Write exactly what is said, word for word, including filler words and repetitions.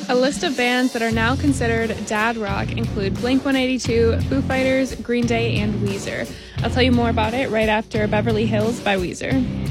A list of bands that are now considered dad rock include Blink one eighty-two, Foo Fighters, Green Day, and Weezer. I'll tell you more about it right after Beverly Hills by Weezer.